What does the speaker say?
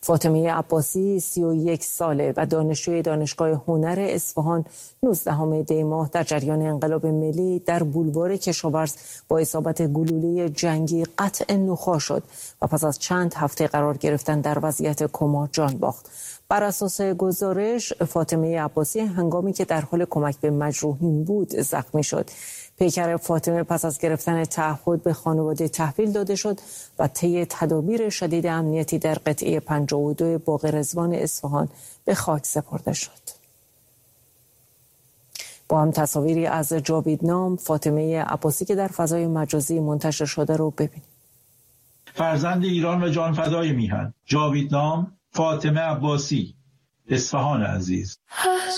فاطمه عباسی 31 ساله و دانشجوی دانشگاه هنر اصفهان 19 دی ماه در جریان انقلاب ملی در بولوار کشاورز با اصابت گلوله جنگی قطع نخاع شد و پس از چند هفته قرار گرفتن در وضعیت کما جان باخت. بر اساس گزارش فاطمه عباسی هنگامی که در حال کمک به مجروحین بود زخمی شد. پیکر فاطمه پس از گرفتن تعهد به خانواده تحویل داده شد و طی تدابیر شدید امنیتی در قطعه 52 باغ رضوان اصفهان به خاک سپرده شد. با هم تصاویری از جاویدنام فاطمه عباسی که در فضای مجازی منتشر شده رو ببینید. فرزند ایران و جانفدای میهن، جاویدنام، فاطمه عباسی، اصفهان عزیز.